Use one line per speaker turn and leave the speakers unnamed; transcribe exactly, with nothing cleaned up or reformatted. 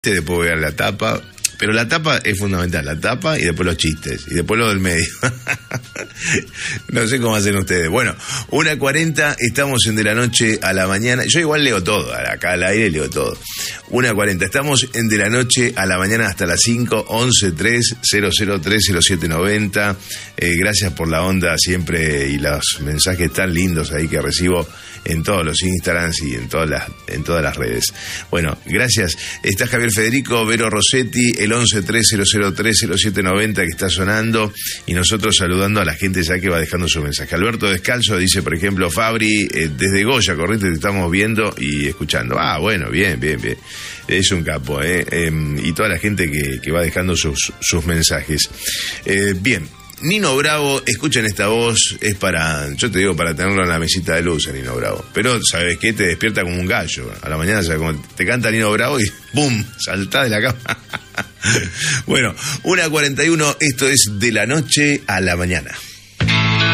después voy a la tapa, pero la tapa es fundamental, la tapa y después los chistes, y después lo del medio. No sé cómo hacen ustedes. Bueno, una cuarenta, estamos en De la Noche a la Mañana. Yo igual leo todo, acá al aire leo todo. una cuarenta, estamos en De la Noche a la Mañana hasta las cinco, once tres cero cero tres cero siete noventa. Eh, gracias por la onda siempre y los mensajes tan lindos ahí que recibo en todos los Instagrams y en todas las en todas las redes. Bueno, gracias. Está Javier Federico, Vero Rossetti, el once tres cero cero tres cero siete noventa que está sonando, y nosotros saludando a la gente ya que va dejando su mensaje. Alberto Descalzo dice, por ejemplo, Fabri, eh, desde Goya, Corrientes, te estamos viendo y escuchando. Ah, bueno, bien, bien, bien. Es un capo, ¿eh? eh y toda la gente que, que va dejando sus, sus mensajes. Eh, bien. Nino Bravo, escuchen esta voz, es para, yo te digo, para tenerlo en la mesita de luz, Nino Bravo. Pero, ¿sabes qué? Te despierta como un gallo. A la mañana, ¿sabes? Como te canta Nino Bravo y ¡pum! Saltás de la cama. Bueno, una cuarenta y uno, esto es De la Noche a la Mañana.